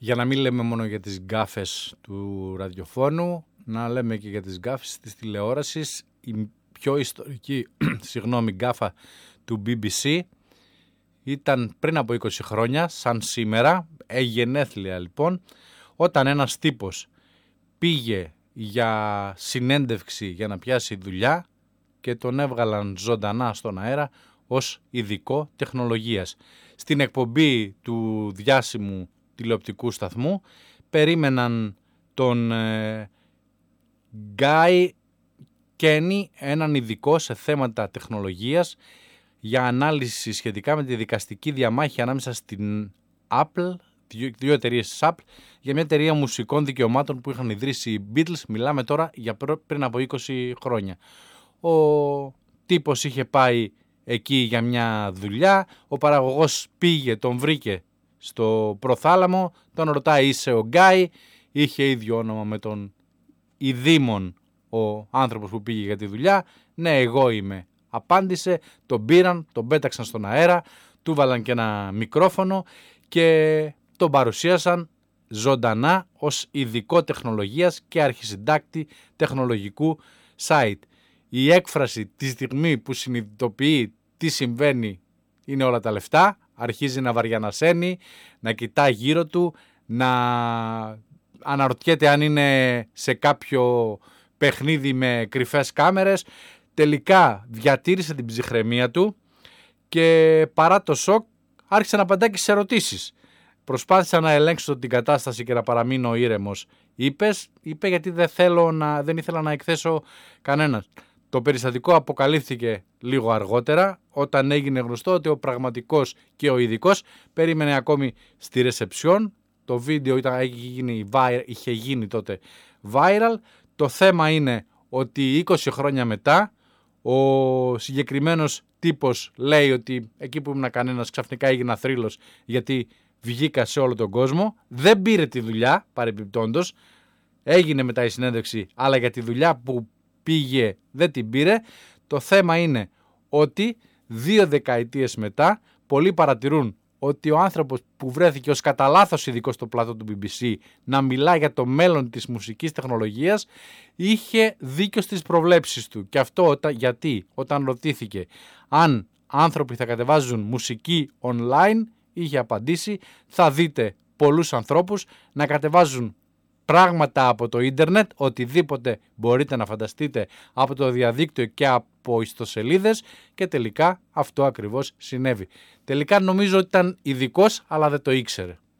Για να μην λέμε μόνο για τις γκάφες του ραδιοφώνου, να λέμε και για τις γκάφες της τηλεόρασης. Η πιο ιστορική γκάφα του BBC ήταν πριν από 20 χρόνια, σαν σήμερα, γενέθλια λοιπόν, όταν ένας τύπος πήγε για συνέντευξη για να πιάσει δουλειά και τον έβγαλαν ζωντανά στον αέρα ως ειδικό τεχνολογίας. Στην εκπομπή του διάσημου τηλεοπτικού σταθμού περίμεναν τον Γκάι Κένι, έναν ειδικό σε θέματα τεχνολογίας, για ανάλυση σχετικά με τη δικαστική διαμάχη ανάμεσα στην Apple, δύο εταιρείες της Apple, για μια εταιρεία μουσικών δικαιωμάτων που είχαν ιδρύσει οι Beatles. Μιλάμε τώρα για πριν από 20 χρόνια. Ο τύπος είχε πάει εκεί για μια δουλειά, ο παραγωγός πήγε, τον βρήκε στο προθάλαμο, τον ρωτάει είσαι ο Γκάι, είχε ίδιο όνομα με τον ειδήμον ο άνθρωπος που πήγε για τη δουλειά. Ναι, εγώ είμαι, απάντησε, τον πήραν, τον πέταξαν στον αέρα, του βάλαν και ένα μικρόφωνο και τον παρουσίασαν ζωντανά ως ειδικό τεχνολογίας και αρχισυντάκτη τεχνολογικού site. Η έκφραση τη στιγμή που συνειδητοποιεί τι συμβαίνει είναι όλα τα λεφτά, αρχίζει να βαριανασένει, να κοιτά γύρω του, να αναρωτιέται αν είναι σε κάποιο παιχνίδι με κρυφές κάμερες. Τελικά διατήρησε την ψυχραιμία του και παρά το σοκ άρχισε να απαντάει και σε ερωτήσεις. Προσπάθησα να ελέγξω την κατάσταση και να παραμείνω ήρεμος. Είπε γιατί δεν ήθελα να εκθέσω κανέναν. Το περιστατικό αποκαλύφθηκε λίγο αργότερα, όταν έγινε γνωστό ότι ο πραγματικός και ο ειδικός περίμενε ακόμη στη ρεσεψιόν. Το βίντεο είχε γίνει τότε viral. Το θέμα είναι ότι 20 χρόνια μετά ο συγκεκριμένος τύπος λέει ότι εκεί που ήμουν κανένας ξαφνικά έγινα θρύλος γιατί βγήκα σε όλο τον κόσμο. Δεν πήρε τη δουλειά παρεμπιπτόντως, έγινε μετά η συνέντευξη, αλλά για τη δουλειά που πήγε δεν την πήρε. Το θέμα είναι ότι 2 δεκαετίες μετά πολλοί παρατηρούν ότι ο άνθρωπος που βρέθηκε ως κατά λάθος ειδικός στο πλάτο του BBC να μιλά για το μέλλον της μουσικής τεχνολογίας είχε δίκιο στις προβλέψεις του. Και αυτό γιατί όταν ρωτήθηκε αν άνθρωποι θα κατεβάζουν μουσική online, είχε απαντήσει θα δείτε πολλούς ανθρώπους να κατεβάζουν πράγματα από το ίντερνετ, οτιδήποτε μπορείτε να φανταστείτε από το διαδίκτυο και από ιστοσελίδες, και τελικά αυτό ακριβώς συνέβη. Τελικά νομίζω ότι ήταν ειδικός αλλά δεν το ήξερε.